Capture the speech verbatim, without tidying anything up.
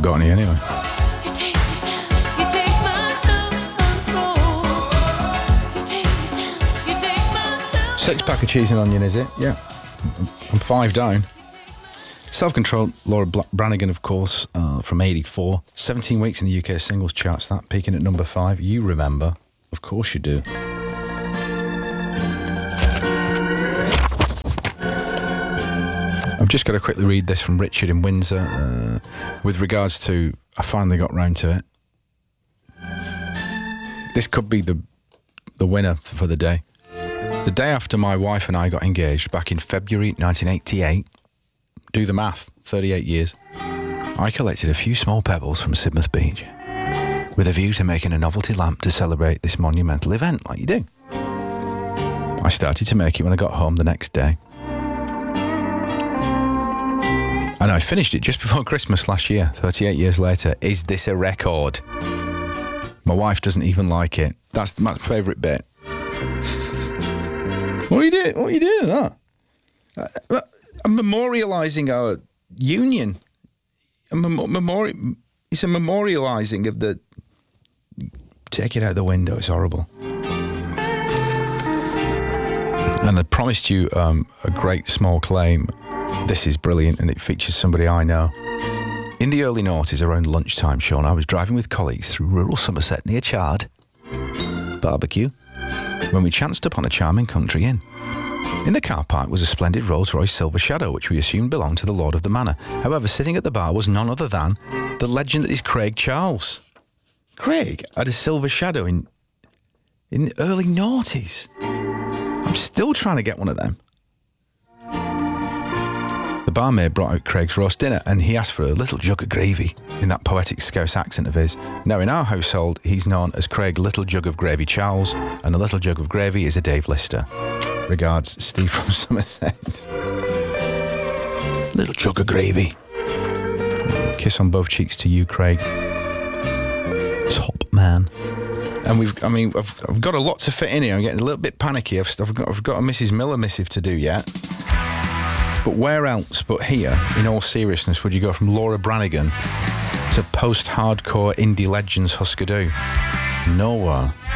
got any anyway. Six pack of cheese and onion, is it? Yeah. I'm five down. Self-Control, Laura Bla- Branigan, of course, uh, from eighty-four. seventeen weeks in the U K singles charts, that, peaking at number five. You remember. Of course you do. I've just got to quickly read this from Richard in Windsor. Uh, with regards to, I finally got round to it. This could be the the winner for the day. The day after my wife and I got engaged, back in February nineteen eighty-eight, do the math, thirty-eight years, I collected a few small pebbles from Sidmouth Beach with a view to making a novelty lamp to celebrate this monumental event, like you do. I started to make it when I got home the next day. And I finished it just before Christmas last year, thirty-eight years later. Is this a record? My wife doesn't even like it. That's my favourite bit. What are you doing? What are you doing? That? Uh, I'm memorialising our union. A mem- memori- it's a memorialising of the... Take it out the window. It's horrible. And I promised you um, a great small claim. This is brilliant, and it features somebody I know. In the early noughties, around lunchtime, Sean, I was driving with colleagues through rural Somerset near Chard Barbecue when we chanced upon a charming country inn. In the car park was a splendid Rolls-Royce Silver Shadow, which we assumed belonged to the Lord of the Manor. However, sitting at the bar was none other than the legend that is Craig Charles. Craig had a Silver Shadow in in the early noughties. I'm still trying to get one of them. The barmaid brought out Craig's roast dinner and he asked for a little jug of gravy in that poetic Scouse accent of his. Now, in our household, he's known as Craig Little Jug of Gravy Charles, and a little jug of gravy is a Dave Lister. Regards, Steve from Somerset. Little jug of gravy. Kiss on both cheeks to you, Craig. Top man. And we've, I mean, I've, I've got a lot to fit in here. I'm getting a little bit panicky. I've, I've, got, I've got a Missus Miller missive to do yet. But where else but here, in all seriousness, would you go from Laura Branigan to post-hardcore indie legends Husker Du? Nowhere.